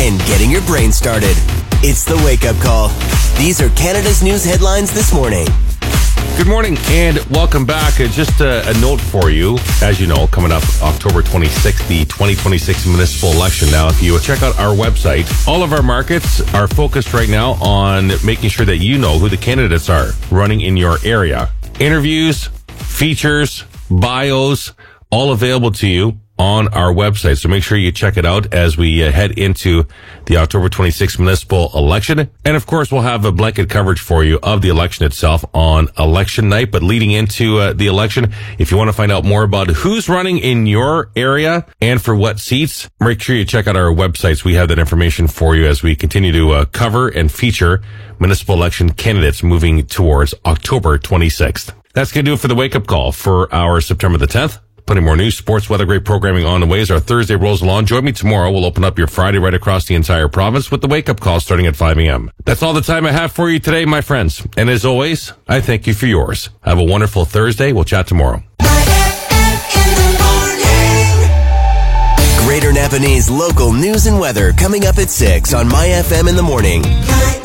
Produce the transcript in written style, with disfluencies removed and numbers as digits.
and getting your brain started. It's the Wake Up Call. These are Canada's news headlines this morning. Good morning and welcome back. Just a note for you. As you know, coming up October 26th, the 2026 municipal election. Now, if you check out our website, all of our markets are focused right now on making sure that you know who the candidates are running in your area. Interviews, features, bios, all available to you on our website. So make sure you check it out as we head into the October 26th municipal election. And of course, we'll have a blanket coverage for you of the election itself on election night. But leading into the election, if you want to find out more about who's running in your area and for what seats, make sure you check out our websites. We have that information for you as we continue to cover and feature municipal election candidates moving towards October 26th. That's going to do it for the wake-up call for our September the 10th. Plenty more news, sports, weather, great programming on the way as our Thursday rolls along. Join me tomorrow. We'll open up your Friday right across the entire province with the wake-up call starting at 5 a.m. That's all the time I have for you today, my friends. And as always, I thank you for yours. Have a wonderful Thursday. We'll chat tomorrow. Greater Napanese local news and weather coming up at 6 on My FM in the Morning.